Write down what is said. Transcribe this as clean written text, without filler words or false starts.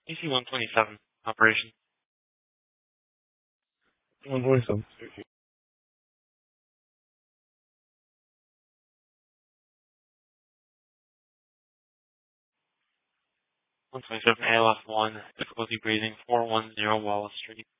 EC-127, operation. 127. 127 ALF1, difficulty breathing, 410 Wallace Street.